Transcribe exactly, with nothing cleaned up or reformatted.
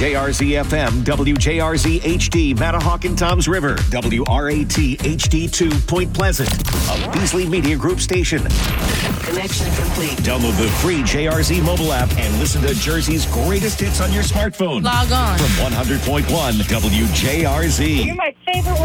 J R Z F M, W J R Z H D, Matahawk and Toms River, W R A T H D two, Point Pleasant, a Beasley Media Group station. Connection complete. Download the free J R Z mobile app and listen to Jersey's greatest hits on your smartphone. Log on. From one hundred point one W J R Z. You're my favorite